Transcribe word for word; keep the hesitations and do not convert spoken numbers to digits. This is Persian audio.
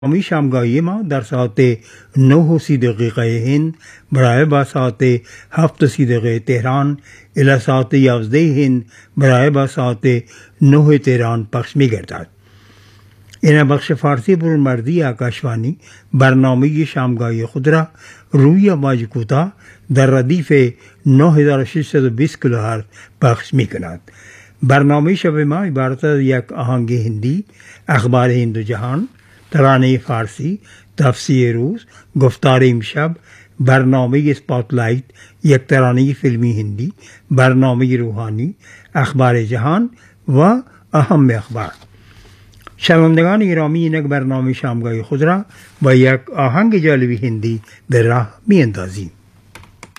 برنامه شامگاهی ما در ساعت نه و سی دقیقه هند برای با ساعت هفت و سی دقیقه تهران الی ساعت یازده هند برای با ساعت نه تهران پخش می گردد. این بخش فارسی برونمردی آکاشوانی برنامه شامگاهی خود را روی موج کوتاه در ردیف نه هزار و ششصد و بیست کیلوهرتز پخش می کند. برنامه شب ما عبارت از یک آهنگ هندی، اخبار هند و جهان، ترانه فارسی، تفسیر روز، گفتار امشب، برنامه اسپاتلایت، یک ترانه فیلمی هندی، برنامه روحانی، اخبار جهان و اهم اخبار. شنوندگان گرامی، اینک برنامه شامگاهی خود را با یک آهنگ جالبی هندی به راه می اندازیم.